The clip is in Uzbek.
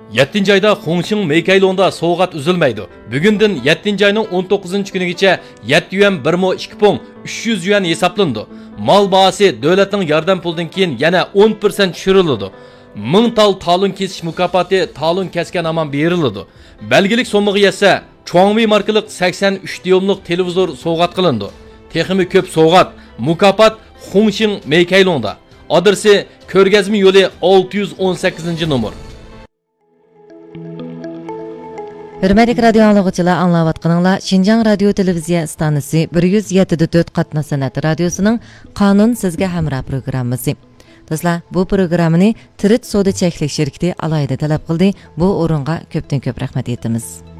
7 ayda Hongqing Meykailongda soğuğat üzülmeydi. Bugünden 7 ayının 19. günügacha 7 yuan 1,2 pung 300 yuan hesaplandı. Mal bahası devletin yardım puldan keyin yana 10% tushirildi. 1000 tal talon kesish mukofoti talon kesgan aman berildi. Belgilik so'mig'i esa Chuangmi markalik 83 dyumlik televizor so'g'at qilindi. Texmi ko'p so'g'at mukofot Hongqing Meykailongda. Adresi ko'rgazma yo'li 618-nomer. Hürmetli radyo anlıqçılar anlavatqanыңlar Şinjan Radio Televiziya stansı 107.4 Qatna Sanat Radyosu'nun Qanun Sizge Hamra programması. Dostlar, bu programını Tirit Soda Çeklik şirketi alayda talab qildi. Bu o'ringa ko'pdan ko'p rahmat etamiz.